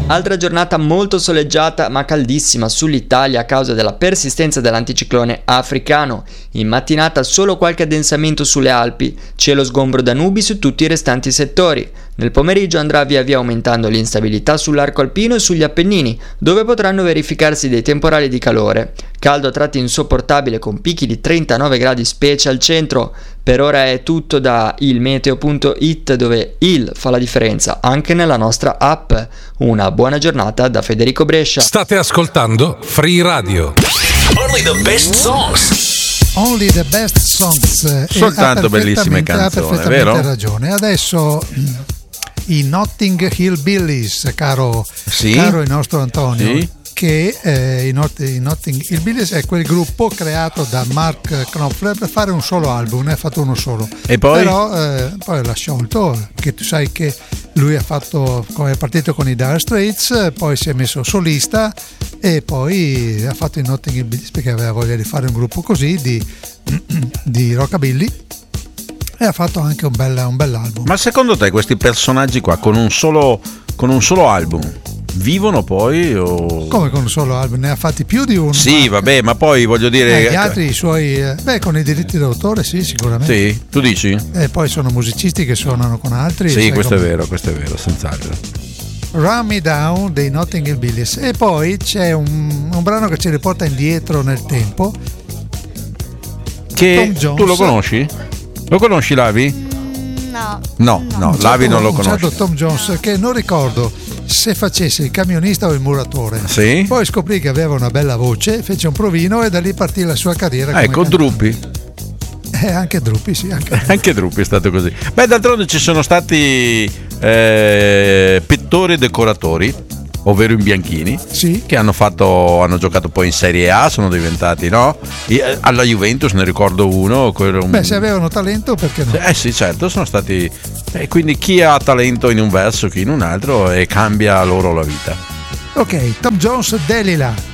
Altra giornata molto soleggiata ma caldissima sull'Italia a causa della persistenza dell'anticiclone africano. In mattinata solo qualche addensamento sulle Alpi, cielo sgombro da nubi su tutti i restanti settori. Nel pomeriggio andrà via via aumentando l'instabilità sull'arco alpino e sugli Appennini, dove potranno verificarsi dei temporali di calore. Caldo a tratti insopportabile con picchi di 39 gradi specie al centro. Per ora è tutto da ilmeteo.it, dove il fa la differenza anche nella nostra app. Una buona giornata da Federico Brescia. State ascoltando Free Radio. Only the best songs. Only the best songs. Soltanto bellissime canzoni, ha perfettamente vero? ragione. Adesso i Notting Hill Billies, caro Sì? il nostro Antonio. Sì? Che i Notting Hill Billies è quel gruppo creato da Mark Knopfler per fare un solo album, ne ha fatto uno solo. E poi? Però poi l'ha sciolto, che tu sai che lui è partito con i Dire Straits, poi si è messo solista e poi ha fatto i Notting Hill Billies perché aveva voglia di fare un gruppo così di rockabilly, e ha fatto anche un bell'album. Ma secondo te questi personaggi qua con un solo album vivono poi o... Come con un solo album? Ne ha fatti più di uno. Sì, vabbè, ma poi voglio dire... Gli altri, i suoi... con i diritti d'autore, sì, sicuramente. Sì, tu dici? E poi sono musicisti che suonano con altri. Sì, questo è vero, senz'altro. Run Me Down dei Notting Hill Billies. E poi c'è un brano che ci riporta indietro nel tempo. Che Tom Jones. tu lo conosci? Lo conosci, Lavi? No, Lavi non lo conosce. Un certo Tom Jones, che non ricordo se facesse il camionista o il muratore. Sì? Poi scoprì che aveva una bella voce, fece un provino e da lì partì la sua carriera. Ecco, Drupi. Anche Drupi, sì. Anche Drupi è stato così. Beh, d'altronde ci sono stati pittori e decoratori, ovvero in bianchini, sì, che hanno giocato poi in Serie A, sono diventati, no? Alla Juventus ne ricordo uno. Beh, se avevano talento, perché no? Sì, certo, sono stati. Quindi chi ha talento in un verso, chi in un altro, e cambia loro la vita. Ok, Tom Jones, Delilah.